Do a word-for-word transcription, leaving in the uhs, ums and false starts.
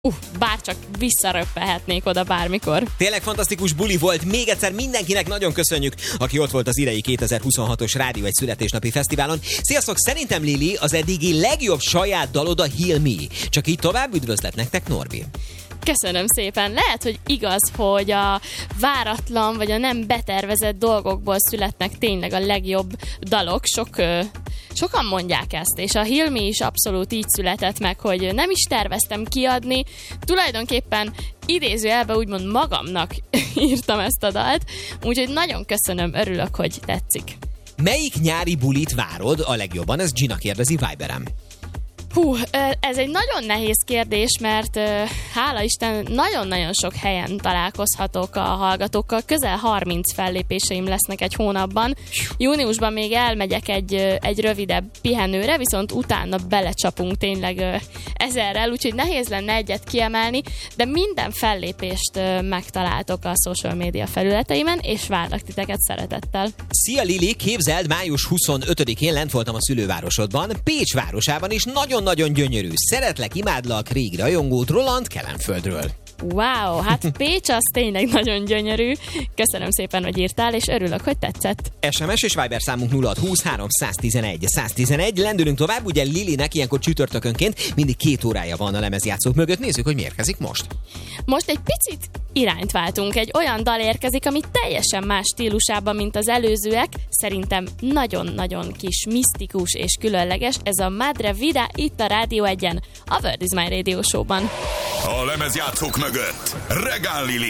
Uh, bárcsak visszaröppehetnék oda bármikor. Tényleg fantasztikus buli volt. Még egyszer mindenkinek nagyon köszönjük, aki ott volt az idei kétezer-huszonhatos Rádió egy születésnapi fesztiválon. Sziasztok! Szerintem, Lili, az eddigi legjobb saját dalod a Heal Me. Csak így tovább, üdvözlet nektek, Norbi. Köszönöm szépen. Lehet, hogy igaz, hogy a váratlan vagy a nem betervezett dolgokból születnek tényleg a legjobb dalok. Sok, sokan mondják ezt, és a Heal Me is abszolút így született meg, hogy nem is terveztem kiadni. Tulajdonképpen idézőjelben úgymond magamnak írtam ezt a dalt, úgyhogy nagyon köszönöm, örülök, hogy tetszik. Melyik nyári bulit várod a legjobban? Ez Gina kérdezi Viberem. Hú, ez egy nagyon nehéz kérdés, mert hála Isten nagyon-nagyon sok helyen találkozhatok a hallgatókkal. Közel harminc fellépéseim lesznek egy hónapban. Júniusban még elmegyek egy, egy rövidebb pihenőre, viszont utána belecsapunk tényleg ezerrel, úgyhogy nehéz lenne egyet kiemelni, de minden fellépést megtaláltok a social media felületeimen, és várlak titeket szeretettel. Szia Lili, képzeld, május huszonötödikén lent voltam a szülővárosodban, Pécs városában, és nagyon-nagyon gyönyörű. Szeretlek, imádlak, régi rajongót, Roland Kelenföldről. Wow, hát Pécs az tényleg nagyon gyönyörű. Köszönöm szépen, hogy írtál, és örülök, hogy tetszett. es em es és Viber számunk nulla hat húsz háromszáztizenegy száztizenegy. Lendülünk tovább, ugye Lilinek ilyenkor csütörtökönként mindig két órája van a lemezjátszók mögött. Nézzük, hogy mi érkezik most. Most egy picit irányt váltunk. Egy olyan dal érkezik, ami teljesen más stílusában, mint az előzőek. Szerintem nagyon-nagyon kis, misztikus és különleges. Ez a Madre Vida itt a Rádió egyen, a World is My Radio Show-ban. A lemezjátszók mögött Regán Lili.